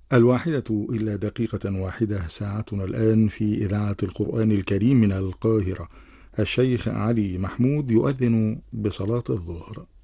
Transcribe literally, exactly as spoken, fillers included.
الواحدة إلا دقيقة واحدة ساعتنا الآن في إذاعة القرآن الكريم من القاهرة. الشيخ علي محمود يؤذن بصلاة الظهر.